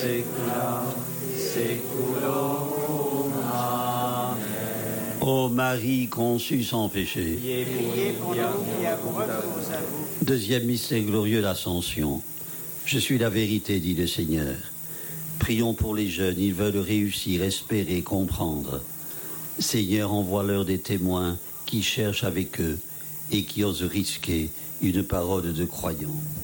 saecula saeculorum. Amen. Ô Marie conçue sans péché. Priez pour nous qui avons recours à vous. Deuxième mystère glorieux, l'Ascension. Je suis la vérité, dit le Seigneur. Prions pour les jeunes, ils veulent réussir, espérer, comprendre. Seigneur, envoie-leur des témoins qui cherchent avec eux et qui osent risquer une parole de croyants.